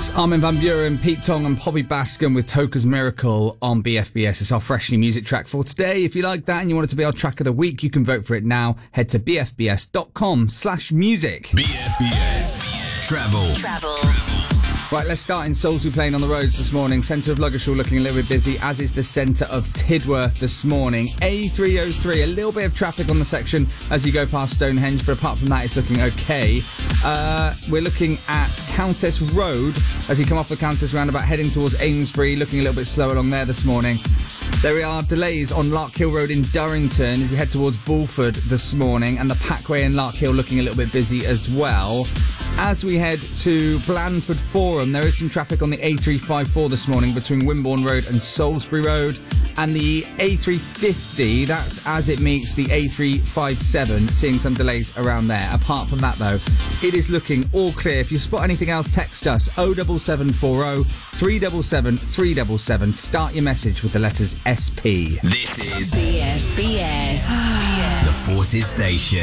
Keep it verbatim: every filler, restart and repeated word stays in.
Armin van Buuren, Pete Tong and Poppy Bascom with Toka's Miracle on B F B S. It's our fresh new music track for today. If you like that and you want it to be our track of the week, you can vote for it now. Head to bfbs.com slash music. B F B S Travel. Travel. Right, let's start in Salisbury Plain on the roads this morning. Centre of Ludgershall looking a little bit busy, as is the centre of Tidworth this morning. A three oh three, a little bit of traffic on the section as you go past Stonehenge, but apart from that, it's looking okay. Uh, we're looking at Countess Road as you come off the Countess roundabout heading towards Amesbury, looking a little bit slow along there this morning. There are delays on Larkhill Road in Durrington as you head towards Bulford this morning, and the Packway in Larkhill looking a little bit busy as well. As we head to Blandford Forum, there is some traffic on the A three fifty-four this morning between Wimborne Road and Salisbury Road, and the A three fifty, that's as it meets the A three fifty-seven, seeing some delays around there. Apart from that, though, it is looking all clear. If you spot anything else, text us oh seven seven four oh, three seven seven, three seven seven. Start your message with the letters S P. This is B F B S. The Forces Station.